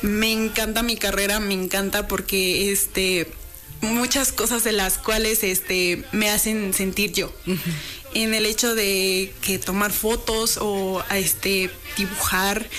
Me encanta mi carrera, me encanta porque muchas cosas de las cuales me hacen sentir yo. Uh-huh. En el hecho de que tomar fotos o dibujar